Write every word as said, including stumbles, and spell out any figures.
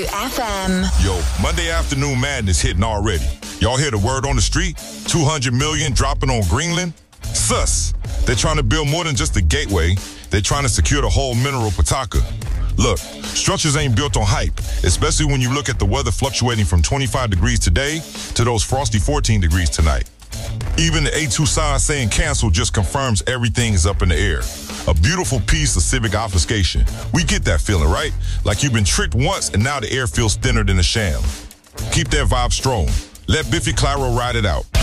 F M. Yo, Monday afternoon madness hitting already. Y'all hear the word on the street? two hundred million dropping on Greenland? Sus. They're trying to build more than just a gateway. They're trying to secure the whole mineral Pawtucka. Look, structures ain't built on hype, especially when you look at the weather fluctuating from twenty-five degrees today to those frosty fourteen degrees tonight. Even the A two sign saying cancel just confirms everything is up in the air. A beautiful piece of civic obfuscation. We get that feeling, right? Like you've been tricked once and now the air feels thinner than a sham. Keep that vibe strong. Let Biffy Clyro ride it out.